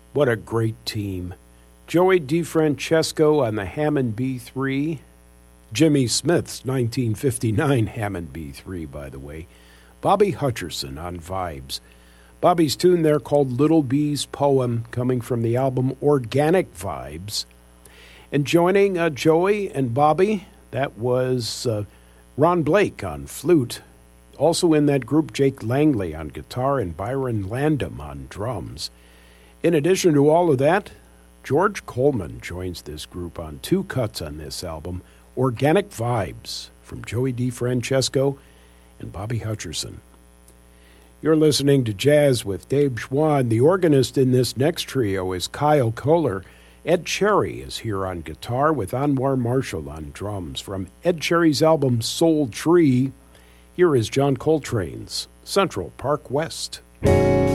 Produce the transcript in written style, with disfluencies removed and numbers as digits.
What a great team. Joey DeFrancesco on the Hammond B3. Jimmy Smith's 1959 Hammond B3, by the way. Bobby Hutcherson on vibes. Bobby's tune there called Little Bee's Poem, coming from the album Organic Vibes. And joining Joey and Bobby, that was Ron Blake on flute. Also in that group, Jake Langley on guitar and Byron Landam on drums. In addition to all of that, George Coleman joins this group on 2 cuts on this album, Organic Vibes, from Joey DeFrancesco and Bobby Hutcherson. You're listening to Jazz with Dave Schwann. The organist in this next trio is Kyle Kohler. Ed Cherry is here on guitar with Anwar Marshall on drums. From Ed Cherry's album Soul Tree, here is John Coltrane's Central Park West.